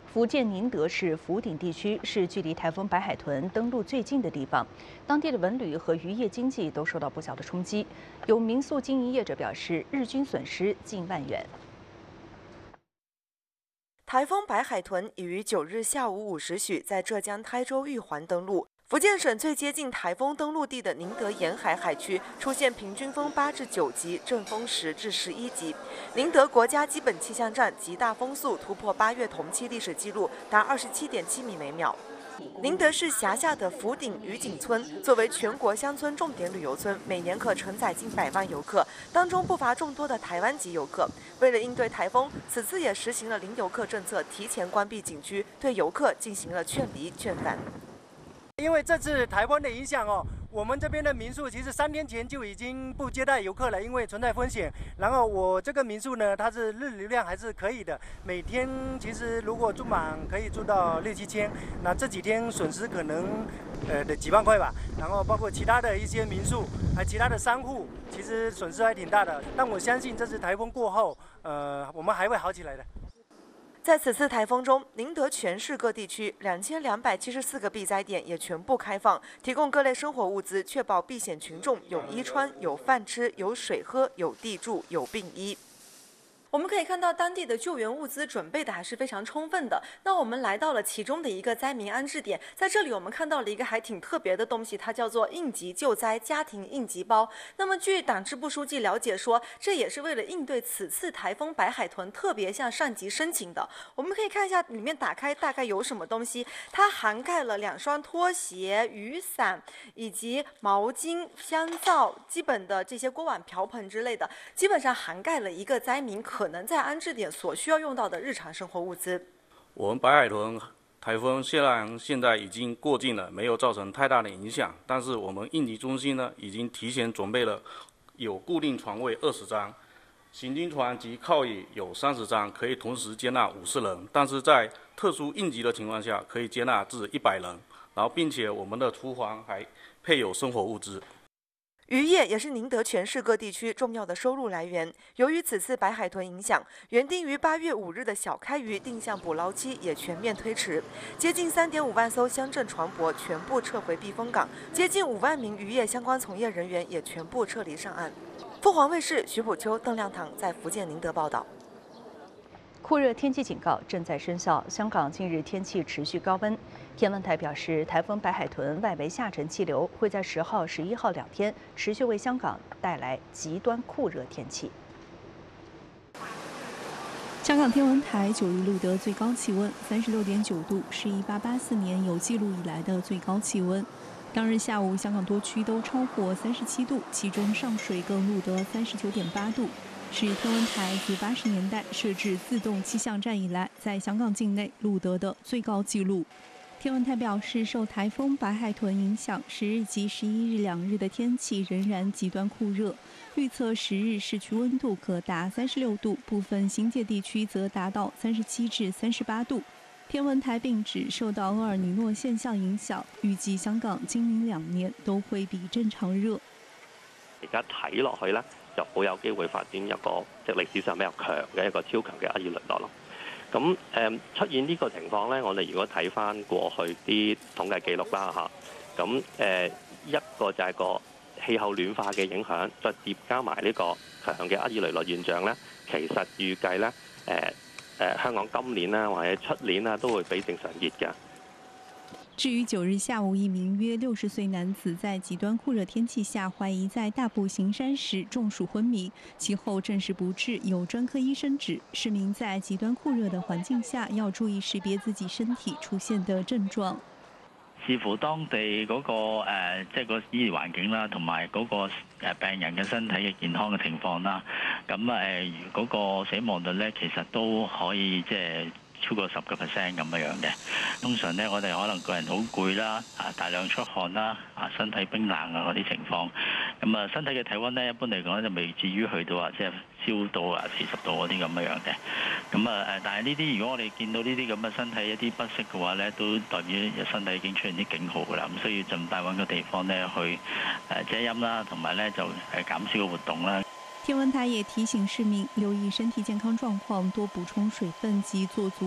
福建宁德市福鼎地区是距离台风白海豚登陆最近的地方，当地的文旅和渔业经济都受到不小的冲击。有民宿经营业者表示，日均损失近万元。 台风白海豚已于9日下午5时许在浙江台州玉环登陆。福建省最接近台风登陆地的宁德沿海海区出现平均风8至9级，阵风10至11级。宁德国家基本气象站极大风速突破8月同期历史记录，达27.7米每秒。宁德市辖下的福鼎渔景村作为全国乡村重点旅游村，每年可承载近100万游客，当中不乏众多的台湾籍游客。为了应对台风，此次也实行了零游客政策，提前关闭景区，对游客进行了劝离劝返。 因为这次台风的影响我们这边的民宿其实3天前就已经不接待游客了，因为存在风险。然后我这个民宿呢，它是日流量还是可以的，每天其实如果住满可以住到6、7千。那这几天损失可能的几万块吧。然后包括其他的一些民宿，还其他的商户，其实损失还挺大的。但我相信这次台风过后，我们还会好起来的。 在此次台风中，宁德全市各地区2274个避灾点也全部开放，提供各类生活物资，确保避险群众有衣穿、有饭吃、有水喝、有地住、有病医。我们可以看到当地的救援物资准备的还是非常充分的。那我们来到了其中的一个灾民安置点，在这里我们看到了一个还挺特别的东西，它叫做应急救灾家庭应急包。那么据党支部书记了解说，这也是为了应对此次台风白海豚特别向上级申请的。我们可以看一下里面打开大概有什么东西，它涵盖了2双拖鞋、雨伞以及毛巾、香皂、基本的这些锅碗瓢盆之类的，基本上涵盖了一个灾民可能在安置点所需要用到的日常生活物资。 我们白海豚台风虽然现在已经过境了，没有造成太大的影响，但是我们应急中心呢已经提前准备了有固定床位20张，行军床及靠椅有30张，可以同时接纳50人，但是在特殊应急的情况下可以接纳至100人。然后并且我们的厨房还配有生活物资。 渔业也是宁德全市各地区重要的收入来源。由于此次白海豚影响，原定于8月5日的小开渔定向捕捞期也全面推迟。接近3.5万艘乡镇船舶全部撤回避风港，接近5万名渔业相关从业人员也全部撤离上岸。凤凰卫视徐普秋、邓亮堂在福建宁德报道。 酷热天气警告正在生效，香港近日天气持续高温。天文台表示，台风白海豚外围下沉气流会在10号、11号2天持续为香港带来极端酷热天气。 香港天文台9日录得最高气温36.9度，是1884年有记录以来的最高气温。当日下午，香港多区都超过37度，其中上水更录得39.8度。是天文台自80年代设置自动气象站以来，在香港境内录得的最高纪录。天文台表示，受台风白海豚影响，10日及11日2日的天气仍然极端酷热，预测10日市区温度可达36度，部分新界地区则达到37至38度。天文台并指，受到厄尔尼诺现象影響，預計香港今明2年都會比正常熱。 而家睇落去咧，就好有機會發展一個即係歷史上比較強嘅一個超強嘅厄爾尼諾咯。咁出現呢個情況咧，我哋如果睇翻過去啲統計記錄啦嚇，咁一個就係個氣候暖化嘅影響，再疊加埋呢個強嘅厄爾尼諾現象咧，其實預計咧香港今年啦或者出年啦都會比正常熱嘅。 至于9日下午，一名约60岁男子在极端酷热天气下，怀疑在大埔行山时中暑昏迷，其后证实不治。有专科医生指，市民在极端酷热的环境下要注意識別自己身體出現的症狀。 視乎當地嗰個即係個醫療環境啦，同埋嗰個病人嘅身體嘅健康嘅情況啦。咁嗰個死亡率咧，其實都可以即係超過10%咁樣嘅。通常咧，我哋可能個人好攰啦，大量出汗啦，身體冰冷嗰啲情況。咁身體嘅體温咧，一般嚟講就未至於去到即係燒到40度嗰啲咁樣嘅。咁但係呢啲如果我哋見到呢啲咁嘅身體一啲不適嘅話咧，都代表身體已經出現啲警號㗎啦。咁需要盡快揾個地方咧去遮陰啦，同埋咧就減少個活動啦。 天文台也提醒市民留意身體健康狀況，多補充水分及做足